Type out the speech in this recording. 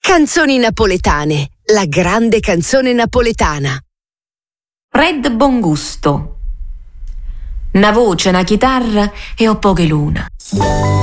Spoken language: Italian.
Canzoni napoletane, la grande canzone napoletana. Red Bongusto. Una voce, una chitarra e ho poche luna.